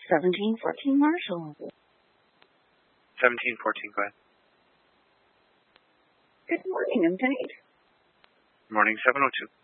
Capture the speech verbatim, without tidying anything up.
seventeen fourteen Marshall. seventeen fourteen, go ahead. Good morning, I'm Dave. Morning, seven oh two.